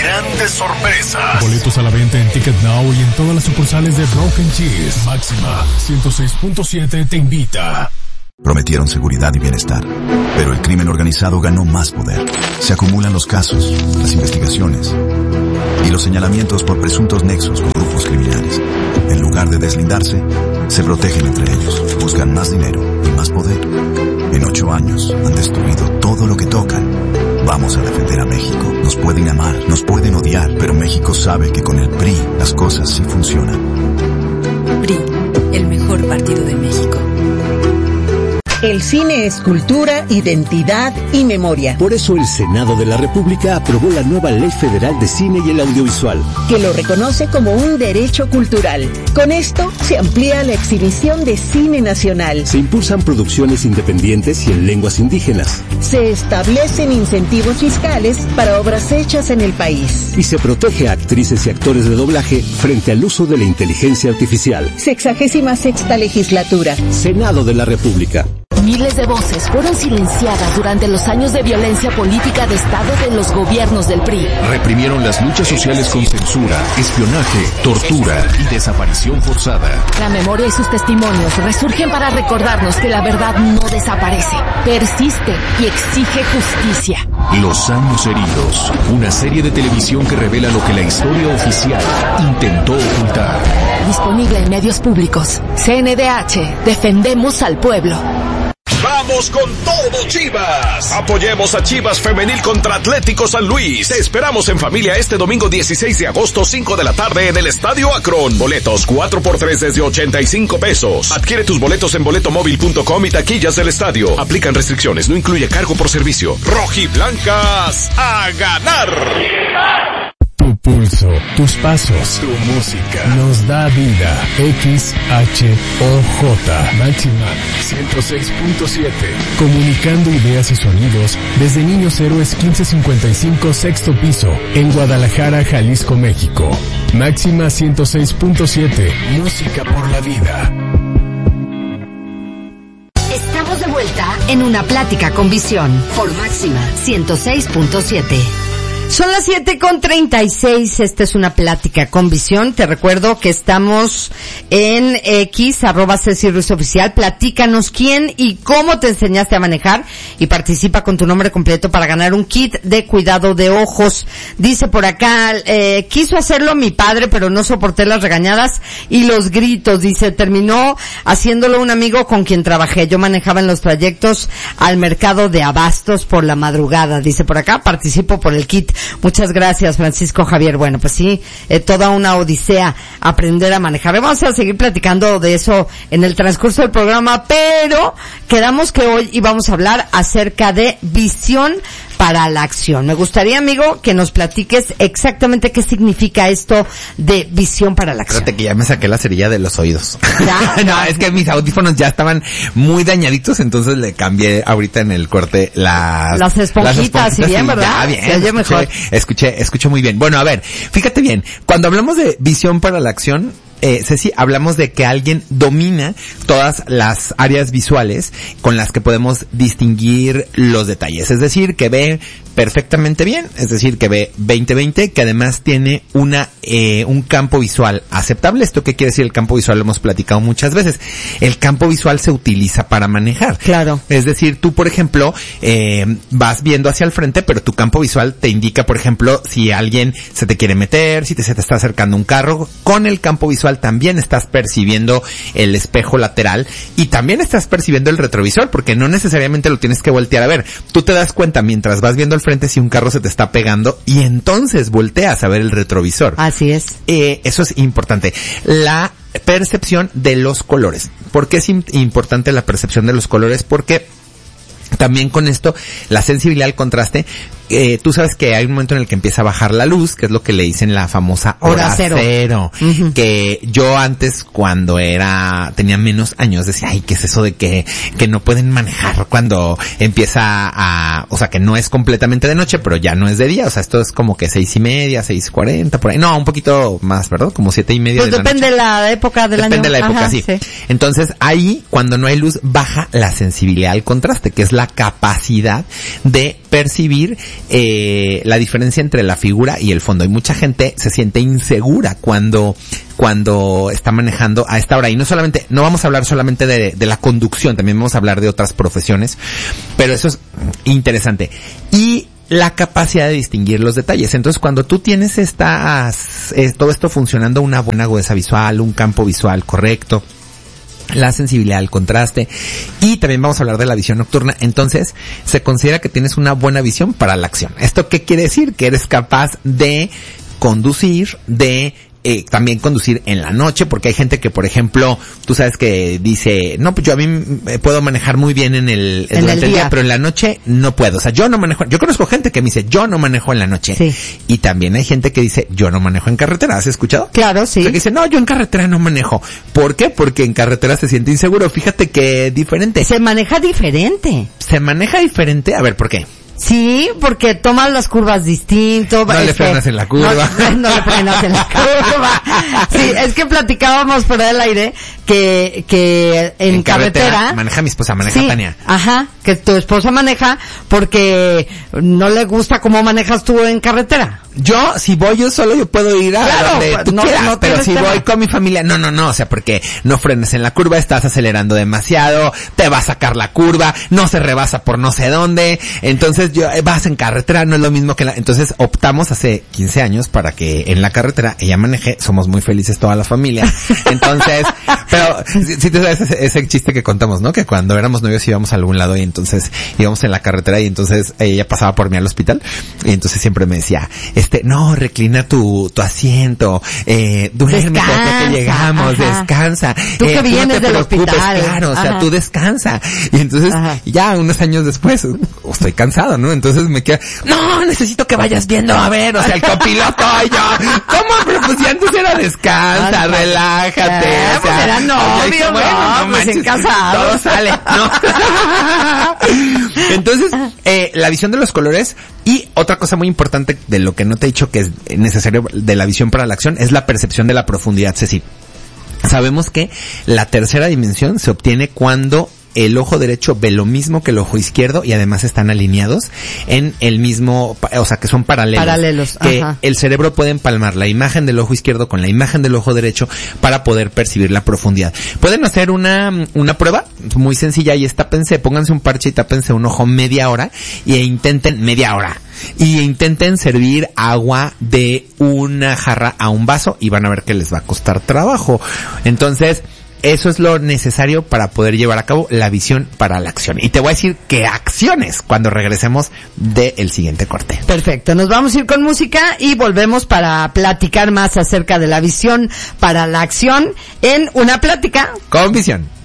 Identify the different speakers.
Speaker 1: grandes sorpresas.
Speaker 2: Boletos a la venta en Ticket Now y en todas las sucursales de Broken Cheese. Máxima 106.7 te invita.
Speaker 3: Prometieron seguridad y bienestar, pero el crimen organizado ganó más poder. Se acumulan los casos, las investigaciones y los señalamientos por presuntos nexos con grupos criminales. En lugar de deslindarse, se protegen entre ellos, buscan más dinero y más poder. En 8 años han destruido todo lo que tocan. Vamos a defender a México. Nos pueden amar, nos pueden odiar, pero México sabe que con el PRI las cosas sí funcionan.
Speaker 4: PRI, el mejor partido de México.
Speaker 5: El cine es cultura, identidad y memoria.
Speaker 6: Por eso el Senado de la República aprobó la nueva Ley Federal de Cine y el Audiovisual,
Speaker 5: que lo reconoce como un derecho cultural. Con esto se amplía la exhibición de cine nacional.
Speaker 6: Se impulsan producciones independientes y en lenguas indígenas.
Speaker 5: Se establecen incentivos fiscales para obras hechas en el país.
Speaker 6: Y se protege a actrices y actores de doblaje frente al uso de la inteligencia artificial.
Speaker 5: 66ª legislatura.
Speaker 6: Senado de la República.
Speaker 7: Miles de voces fueron silenciadas durante los años de violencia política de Estado de los gobiernos del PRI.
Speaker 1: Reprimieron las luchas sociales con censura, espionaje, tortura y desaparición forzada.
Speaker 7: La memoria y sus testimonios resurgen para recordarnos que la verdad no desaparece, persiste y exige justicia.
Speaker 1: Los años heridos, una serie de televisión que revela lo que la historia oficial intentó ocultar.
Speaker 7: Disponible en medios públicos. CNDH, defendemos al pueblo.
Speaker 8: ¡Vamos con todo, Chivas! Apoyemos a Chivas Femenil contra Atlético San Luis. Te esperamos en familia este domingo 16 de agosto, 5 de la tarde en el Estadio Akron. Boletos 4x3 desde 85 pesos. Adquiere tus boletos en boletomóvil.com y taquillas del estadio. Aplican restricciones, no incluye cargo por servicio. Rojiblancas a ganar.
Speaker 2: Tu pulso, tus pasos, tu música nos da vida. XHOJ Máxima 106.7. Comunicando ideas y sonidos desde Niños Héroes 1555 sexto piso en Guadalajara, Jalisco, México. Máxima 106.7. Música por la vida.
Speaker 9: Estamos de vuelta en Una Plática con Visión por Máxima 106.7. Son las 7:36, esta es Una Plática con Visión. Te recuerdo que estamos en X, @CeciRuizOficial. Platícanos quién y cómo te enseñaste a manejar y participa con tu nombre completo para ganar un kit de cuidado de ojos. Dice por acá, quiso hacerlo mi padre, pero no soporté las regañadas y los gritos. Dice, terminó haciéndolo un amigo con quien trabajé. Yo manejaba en los trayectos al mercado de abastos por la madrugada. Dice por acá, participo por el kit. Muchas gracias, Francisco Javier. Bueno, pues sí, toda una odisea aprender a manejar. Vamos a seguir platicando de eso en el transcurso del programa, pero quedamos que hoy íbamos a hablar acerca de visión para la acción. Me gustaría, amigo, que nos platiques exactamente qué significa esto de visión para la acción.
Speaker 10: Fíjate que ya me saqué la cerilla de los oídos. No, es que mis audífonos ya estaban muy dañaditos, entonces le cambié ahorita en el corte las esponjitas,
Speaker 9: y bien, ¿verdad?
Speaker 10: Ya, bien,
Speaker 9: se oye mejor.
Speaker 10: Escuché muy bien. Bueno, a ver, fíjate bien, cuando hablamos de visión para la acción, Ceci, hablamos de que alguien domina todas las áreas visuales con las que podemos distinguir los detalles. Es decir, que ve perfectamente bien, es decir, que ve 20/20, que además tiene un campo visual aceptable. ¿Esto qué quiere decir el campo visual? Lo hemos platicado muchas veces. El campo visual se utiliza para manejar.
Speaker 9: Claro.
Speaker 10: Es decir, tú, por ejemplo, vas viendo hacia el frente, pero tu campo visual te indica, por ejemplo, si alguien se te quiere meter, si se te está acercando un carro. Con el campo visual también estás percibiendo el espejo lateral y también estás percibiendo el retrovisor, porque no necesariamente lo tienes que voltear a ver. Tú te das cuenta mientras vas viendo al frente si un carro se te está pegando y entonces volteas a ver el retrovisor.
Speaker 9: Así es.
Speaker 10: Eso es importante. La percepción de los colores. ¿Por qué es importante la percepción de los colores? Porque también con esto, la sensibilidad al contraste, tú sabes que hay un momento en el que empieza a bajar la luz, que es lo que le dicen la famosa hora cero. Uh-huh. Que yo antes, cuando tenía menos años, decía, ay, ¿qué es eso de que no pueden manejar cuando empieza o sea, que no es completamente de noche, pero ya no es de día? O sea, esto es como que 6:30, 6:40, por ahí. No, un poquito más, ¿verdad? Como 7:30
Speaker 9: pues
Speaker 10: de la noche.
Speaker 9: Depende de la época del año.
Speaker 10: Depende de la época, sí. Entonces, ahí, cuando no hay luz, baja la sensibilidad al contraste, que es la capacidad de percibir la diferencia entre la figura y el fondo. Y mucha gente se siente insegura cuando está manejando a esta hora. Y no vamos a hablar solamente de la conducción, también vamos a hablar de otras profesiones, pero eso es interesante. Y la capacidad de distinguir los detalles. Entonces, cuando tú tienes todo esto funcionando, una buena agudeza visual, un campo visual correcto, la sensibilidad al contraste, y también vamos a hablar de la visión nocturna, entonces se considera que tienes una buena visión para la acción. ¿Esto qué quiere decir? Que eres capaz de conducir, también conducir en la noche, porque hay gente que, por ejemplo, tú sabes que dice, no, pues yo a mí puedo manejar muy bien durante el día, pero en la noche no puedo. O sea, yo no manejo. Yo conozco gente que me dice, yo no manejo en la noche.
Speaker 9: Sí.
Speaker 10: Y también hay gente que dice, yo no manejo en carretera. ¿Has escuchado?
Speaker 9: Claro, sí.
Speaker 10: O sea, que dice, no, yo en carretera no manejo. ¿Por qué? Porque en carretera se siente inseguro. Fíjate que diferente.
Speaker 9: Se maneja diferente.
Speaker 10: ¿Se maneja diferente? A ver, ¿por qué?
Speaker 9: Sí, porque tomas las curvas distinto.
Speaker 10: No le frenas en la curva.
Speaker 9: No le frenas en la curva. Sí, es que platicábamos por el aire que en carretera
Speaker 10: maneja mi esposa, maneja Tania.
Speaker 9: Ajá, que tu esposa maneja porque no le gusta cómo manejas tú en carretera.
Speaker 10: Yo, si voy yo solo, yo puedo ir a donde tú quieras, pero si voy con mi familia, no, o sea, porque no frenes en la curva, estás acelerando demasiado, te va a sacar la curva, no se rebasa por no sé dónde, entonces vas en carretera, no es lo mismo que entonces optamos hace 15 años para que en la carretera ella maneje, somos muy felices toda la familia, entonces, pero si te sabes ese chiste que contamos, ¿no? Que cuando éramos novios íbamos a algún lado y entonces íbamos en la carretera y entonces ella pasaba por mí al hospital y entonces siempre me decía, no, reclina tu asiento, duerme hasta que llegamos, descansa.
Speaker 9: Tú que vienes del hospital.
Speaker 10: Claro, o sea, tú descansa. Y entonces, ya unos años después, estoy cansado, ¿no? Entonces me queda, no, necesito que vayas viendo, a ver, o sea, el copiloto y yo, ¿cómo? Pero pues si antes era descansa, relájate. O sea,
Speaker 9: era novio,
Speaker 10: bueno, no manches, todo sale, ¿no? Entonces, la visión de los colores, y otra cosa muy importante de lo que no te he dicho que es necesario de la visión para la acción es la percepción de la profundidad, Ceci. Sabemos que la tercera dimensión se obtiene cuando el ojo derecho ve lo mismo que el ojo izquierdo y además están alineados en el mismo, o sea, que son paralelos. Que el cerebro puede empalmar la imagen del ojo izquierdo con la imagen del ojo derecho para poder percibir la profundidad. Pueden hacer una prueba muy sencilla y pónganse un parche y tápense un ojo media hora y intenten servir agua de una jarra a un vaso y van a ver que les va a costar trabajo. Entonces, eso es lo necesario para poder llevar a cabo la visión para la acción. Y te voy a decir qué acciones cuando regresemos del siguiente corte.
Speaker 9: Perfecto, nos vamos a ir con música y volvemos para platicar más acerca de la visión para la acción en una plática
Speaker 10: con visión.